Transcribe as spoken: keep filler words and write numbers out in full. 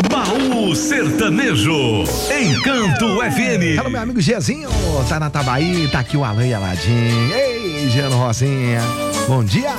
Baú Sertanejo, Encanto F M. Alô, meu amigo Gezinho, tá na Tabaí, tá aqui o Alan e a Ladim. Ei, Giano Rosinha, bom dia.